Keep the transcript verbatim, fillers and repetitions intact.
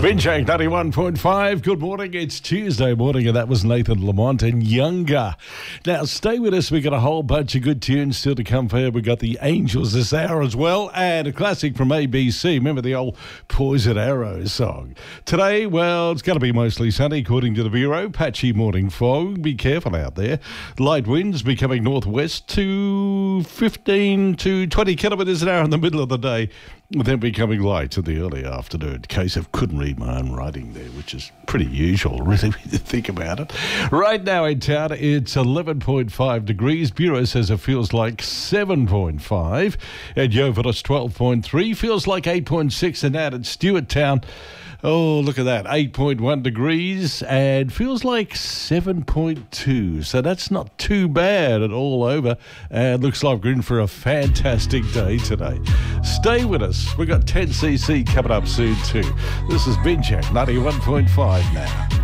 Binjak ninety-one point five. Good morning. It's Tuesday morning, and that was Nathan Lamont and Younger. Now, stay with us. We've got a whole bunch of good tunes still to come for you. We've got the Angels this hour as well, and a classic from A B C. Remember the old Poison Arrow song? Today, well, it's going to be mostly sunny, according to the Bureau. Patchy morning fog. Be careful out there. Light winds becoming northwest to fifteen to twenty kilometres an hour in the middle of the day, then becoming light in the early afternoon. In case I couldn't read my own writing there, which is pretty usual, really, when you think about it. Right now in town, it's eleven point five degrees. Bureau says it feels like seven point five. At Yeovil, it's twelve point three. Feels like eight point six. And out at Stewart Town, oh, look at that, eight point one degrees, and feels like seven point two. So that's not too bad at all over, and looks like we're in for a fantastic day today. Stay with us. We've got ten C C coming up soon too. This is Binjak ninety-one point five now.